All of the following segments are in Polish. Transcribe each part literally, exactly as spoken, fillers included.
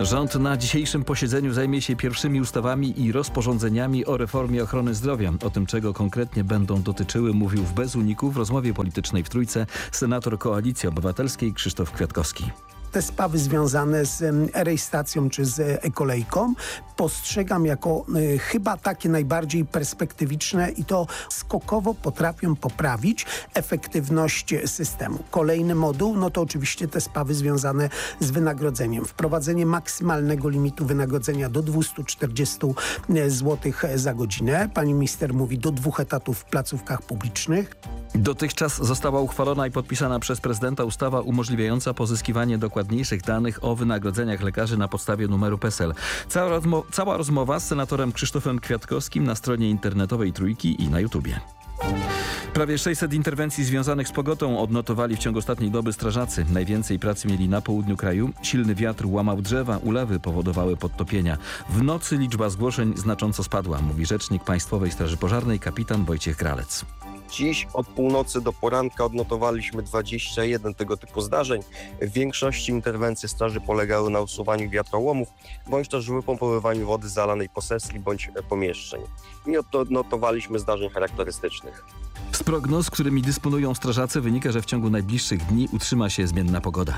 Rząd na dzisiejszym posiedzeniu zajmie się pierwszymi ustawami i rozporządzeniami o reformie ochrony zdrowia. O tym, czego konkretnie będą dotyczyły, mówił w Bez Uniku w rozmowie politycznej w Trójce senator Koalicji Obywatelskiej Krzysztof Kwiatkowski. Te sprawy związane z e-rejestracją czy z e-kolejką postrzegam jako y, chyba takie najbardziej perspektywiczne i to skokowo potrafią poprawić efektywność systemu. Kolejny moduł, no to oczywiście te sprawy związane z wynagrodzeniem. Wprowadzenie maksymalnego limitu wynagrodzenia do dwieście czterdzieści złotych za godzinę. Pani minister mówi do dwóch etatów w placówkach publicznych. Dotychczas została uchwalona i podpisana przez prezydenta ustawa umożliwiająca pozyskiwanie dokładniejszych danych o wynagrodzeniach lekarzy na podstawie numeru P E S E L. Cała, rozmo- cała rozmowa z senatorem Krzysztofem Kwiatkowskim na stronie internetowej Trójki i na YouTubie. Prawie sześćset interwencji związanych z pogodą odnotowali w ciągu ostatniej doby strażacy. Najwięcej pracy mieli na południu kraju. Silny wiatr łamał drzewa, ulewy powodowały podtopienia. W nocy liczba zgłoszeń znacząco spadła, mówi rzecznik Państwowej Straży Pożarnej kapitan Wojciech Gralec. Dziś od północy do poranka odnotowaliśmy dwadzieścia jeden tego typu zdarzeń. W większości interwencji straży polegały na usuwaniu wiatrołomów bądź też wypompowywaniu wody z zalanej posesji bądź pomieszczeń. Nie odnotowaliśmy zdarzeń charakterystycznych. Z prognoz, którymi dysponują strażacy, wynika, że w ciągu najbliższych dni utrzyma się zmienna pogoda.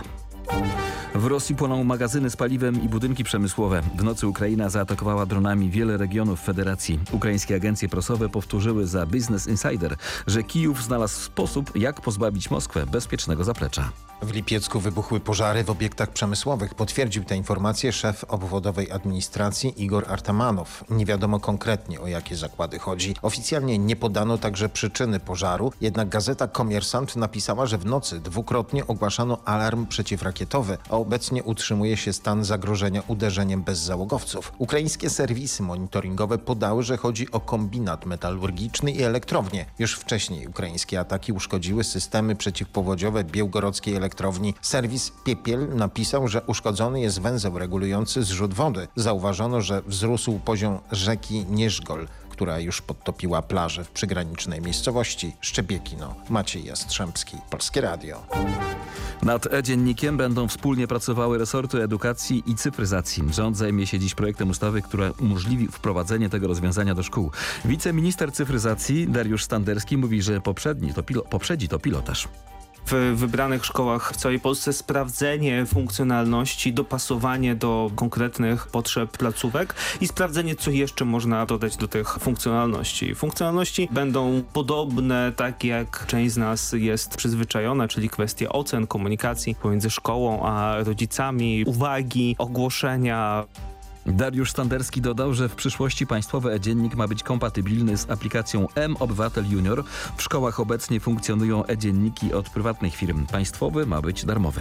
W Rosji płoną magazyny z paliwem i budynki przemysłowe. W nocy Ukraina zaatakowała dronami wiele regionów federacji. Ukraińskie agencje prasowe powtórzyły za Business Insider, że Kijów znalazł sposób, jak pozbawić Moskwę bezpiecznego zaplecza. W Lipiecku wybuchły pożary w obiektach przemysłowych. Potwierdził tę informację szef obwodowej administracji Igor Artamanow. Nie wiadomo konkretnie, o jakie zakłady chodzi. Oficjalnie nie podano także przyczyny pożaru, jednak gazeta Komiersant napisała, że w nocy dwukrotnie ogłaszano alarm przeciwrakietowy, a obecnie utrzymuje się stan zagrożenia uderzeniem bezzałogowców. Ukraińskie serwisy monitoringowe podały, że chodzi o kombinat metalurgiczny i elektrownię. Już wcześniej ukraińskie ataki uszkodziły systemy przeciwpowodziowe białgorodzkiej elektrowni. Serwis Piepiel napisał, że uszkodzony jest węzeł regulujący zrzut wody. Zauważono, że wzrósł poziom rzeki Nieżgol, która już podtopiła plażę w przygranicznej miejscowości Szczebiekino. Maciej Jastrzębski, Polskie Radio. Nad e-dziennikiem będą wspólnie pracowały resorty edukacji i cyfryzacji. Rząd zajmie się dziś projektem ustawy, która umożliwi wprowadzenie tego rozwiązania do szkół. Wiceminister cyfryzacji Dariusz Standerski mówi, że poprzedni to pilo- poprzedzi to pilotaż. W wybranych szkołach w całej Polsce sprawdzenie funkcjonalności, dopasowanie do konkretnych potrzeb placówek i sprawdzenie, co jeszcze można dodać do tych funkcjonalności. Funkcjonalności będą podobne, tak jak część z nas jest przyzwyczajona, czyli kwestie ocen, komunikacji pomiędzy szkołą a rodzicami, uwagi, ogłoszenia. Dariusz Standerski dodał, że w przyszłości państwowy e-dziennik ma być kompatybilny z aplikacją M-Obywatel Junior. W szkołach obecnie funkcjonują e-dzienniki od prywatnych firm. Państwowy ma być darmowy.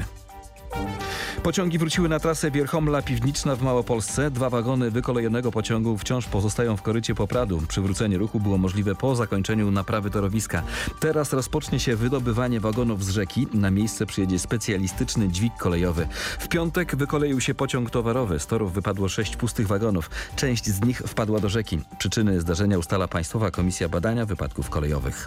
Pociągi wróciły na trasę Wierchomla-Piwniczna w Małopolsce. Dwa wagony wykolejonego pociągu wciąż pozostają w korycie Popradu. Przywrócenie ruchu było możliwe po zakończeniu naprawy torowiska. Teraz rozpocznie się wydobywanie wagonów z rzeki. Na miejsce przyjedzie specjalistyczny dźwig kolejowy. W piątek wykoleił się pociąg towarowy. Z torów wypadło sześć pustych wagonów. Część z nich wpadła do rzeki. Przyczyny zdarzenia ustala Państwowa Komisja Badania Wypadków Kolejowych.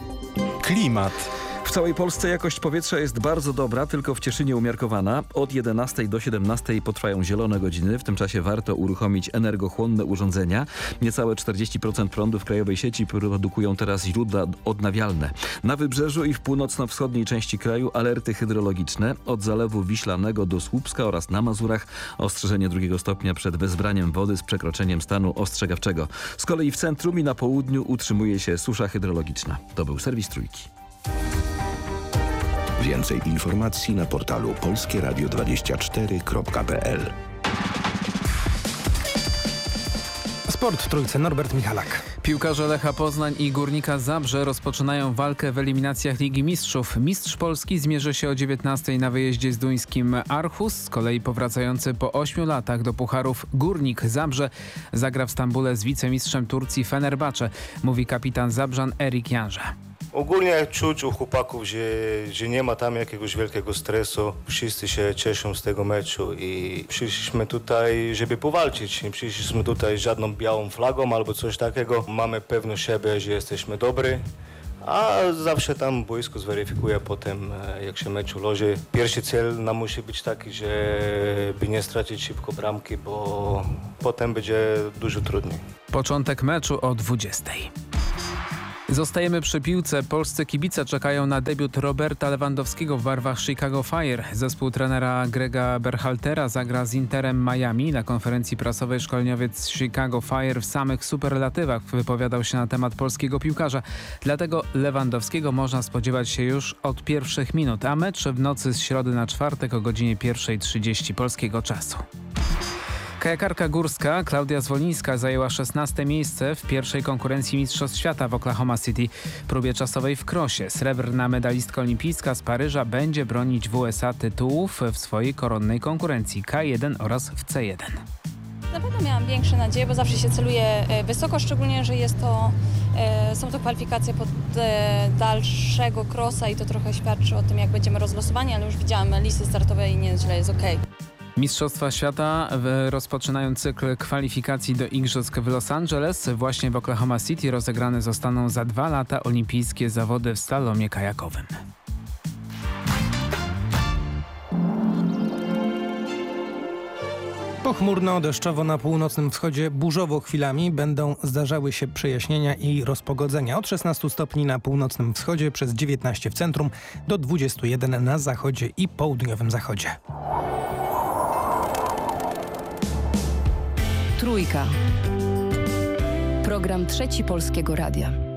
Klimat. W całej Polsce jakość powietrza jest bardzo dobra, tylko w Cieszynie umiarkowana. Od jedenastej do siedemnastej potrwają zielone godziny. W tym czasie warto uruchomić energochłonne urządzenia. Niecałe czterdzieści procent prądu w krajowej sieci produkują teraz źródła odnawialne. Na Wybrzeżu i w północno-wschodniej części kraju alerty hydrologiczne. Od Zalewu Wiślanego do Słupska oraz na Mazurach ostrzeżenie drugiego stopnia przed wezbraniem wody z przekroczeniem stanu ostrzegawczego. Z kolei w centrum i na południu utrzymuje się susza hydrologiczna. To był serwis Trójki. Więcej informacji na portalu polskie radio dwadzieścia cztery kropka p l. Sport w Trójce, Norbert Michalak. Piłkarze Lecha Poznań i Górnika Zabrze rozpoczynają walkę w eliminacjach Ligi Mistrzów. Mistrz Polski zmierzy się o dziewiętnastej na wyjeździe z duńskim Aarhus. Z kolei powracający po ośmiu latach do pucharów Górnik Zabrze zagra w Stambule z wicemistrzem Turcji Fenerbahce, mówi kapitan Zabrzan Erik Janże. Ogólnie czuć u chłopaków, że, że nie ma tam jakiegoś wielkiego stresu. Wszyscy się cieszą z tego meczu i przyszliśmy tutaj, żeby powalczyć. Nie przyszliśmy tutaj z żadną białą flagą albo coś takiego. Mamy pewność siebie, że jesteśmy dobry, a zawsze tam boisko zweryfikuje potem, e, jak się mecz ułoży. Pierwszy cel nam musi być taki, żeby nie stracić szybko bramki, bo potem będzie dużo trudniej. Początek meczu o dwudziestej. Zostajemy przy piłce. Polscy kibice czekają na debiut Roberta Lewandowskiego w barwach Chicago Fire. Zespół trenera Grega Berhaltera zagra z Interem Miami. Na konferencji prasowej szkoleniowiec Chicago Fire w samych superlatywach wypowiadał się na temat polskiego piłkarza. Dlatego Lewandowskiego można spodziewać się już od pierwszych minut, a mecz w nocy z środy na czwartek o godzinie pierwsza trzydzieści polskiego czasu. Kajakarka górska Klaudia Zwolińska zajęła szesnaste miejsce w pierwszej konkurencji Mistrzostw Świata w Oklahoma City próbie czasowej w krosie. Srebrna medalistka olimpijska z Paryża będzie bronić w U S A tytułów w swojej koronnej konkurencji K jeden oraz w C jeden. Na pewno miałam większe nadzieje, bo zawsze się celuje wysoko, szczególnie, że jest to, są to kwalifikacje pod dalszego krosa i to trochę świadczy o tym, jak będziemy rozlosowani, ale już widziałam listy startowe i nieźle jest okej. Okay. Mistrzostwa Świata rozpoczynają cykl kwalifikacji do Igrzysk w Los Angeles. Właśnie w Oklahoma City rozegrane zostaną za dwa lata olimpijskie zawody w slalomie kajakowym. Pochmurno, deszczowo na północnym wschodzie, burzowo chwilami będą zdarzały się przejaśnienia i rozpogodzenia. Od szesnastu stopni na północnym wschodzie, przez dziewiętnaście w centrum, do dwudziestu jeden na zachodzie i południowym zachodzie. Trójka. Program Trzeci Polskiego Radia.